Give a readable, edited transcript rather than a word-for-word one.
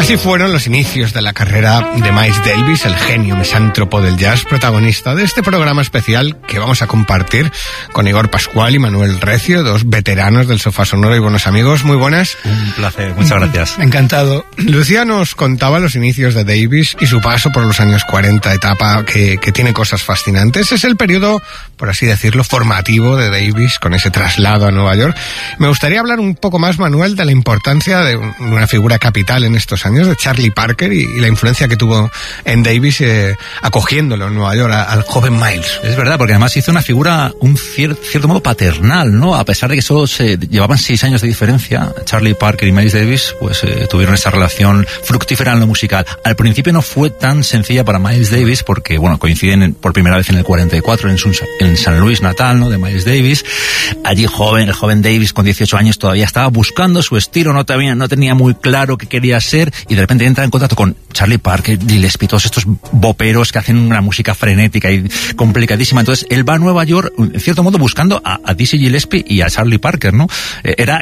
Así fueron los inicios de la carrera de Miles Davis, el genio misántropo del jazz, protagonista de este programa especial que vamos a compartir con Igor Pascual y Manuel Recio, dos veteranos del Sofá Sonoro y buenos amigos. Muy buenas. Un placer, muchas gracias. Encantado. Lucía nos contaba los inicios de Davis y su paso por los años 40, etapa que tiene cosas fascinantes. Es el periodo, por así decirlo, formativo de Davis, con ese traslado a Nueva York. Me gustaría hablar un poco más, Manuel, de la importancia de una figura capital en estos años, de Charlie Parker, y la influencia que tuvo en Davis acogiéndolo en Nueva York al joven Miles. Es verdad, porque además hizo una figura un cierto modo paternal, ¿no? A pesar de que solo se llevaban 6 años de diferencia, Charlie Parker y Miles Davis pues tuvieron esa relación fructífera en lo musical. Al principio no fue tan sencilla para Miles Davis porque, bueno, coinciden por primera vez en el 44 en San Luis natal, ¿no?, de Miles Davis. Allí el joven Davis con 18 años todavía estaba buscando su estilo, no tenía muy claro qué quería ser, y de repente entra en contacto con Charlie Parker, Gillespie, todos estos boperos que hacen una música frenética y complicadísima. Entonces él va a Nueva York, en cierto modo, buscando a Dizzy Gillespie y a Charlie Parker, ¿no? Era